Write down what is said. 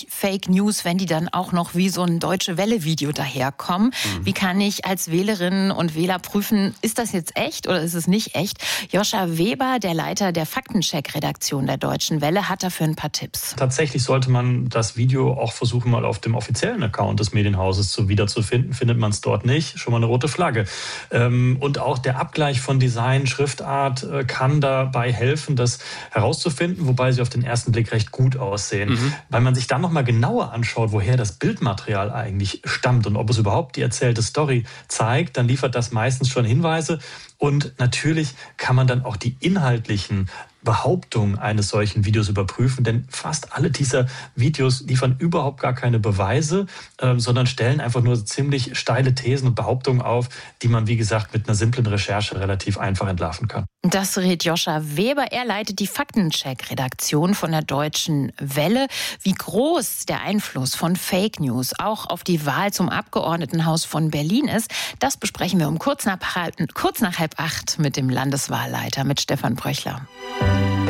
nicht Fake News, wenn die dann auch noch wie so ein Deutsche-Welle-Video daherkommen? Wie kann ich als Wählerinnen und Wähler prüfen, ist das jetzt echt oder ist es nicht echt? Joscha Weber, der Leiter der Faktencheck-Redaktion der Deutschen Welle, hat dafür ein paar Tipps. Tatsächlich sollte man das Video auch versuchen, mal auf dem offiziellen Account des Medienhauses wiederzufinden. Findet man es dort nicht, schon mal eine rote Flagge. Und auch der Abgleich von Design, Schriftart kann dabei helfen, das herauszufinden, wobei sie auf den ersten Blick recht gut aussehen. Weil man sich dann noch mal genauer anschaut, woher das Bildmaterial eigentlich stammt und ob es überhaupt die erzählte Story zeigt, dann liefert das meistens schon Hinweise. Und natürlich kann man dann auch die inhaltlichen Behauptungen eines solchen Videos überprüfen, denn fast alle dieser Videos liefern überhaupt gar keine Beweise, sondern stellen einfach nur ziemlich steile Thesen und Behauptungen auf, die man, wie gesagt, mit einer simplen Recherche relativ einfach entlarven kann. Das rät Joscha Weber. Er leitet die Faktencheck-Redaktion von der Deutschen Welle. Wie groß der Einfluss von Fake News auch auf die Wahl zum Abgeordnetenhaus von Berlin ist, das besprechen wir um kurz nach 7:30 mit dem Landeswahlleiter, mit Stefan Bröchler.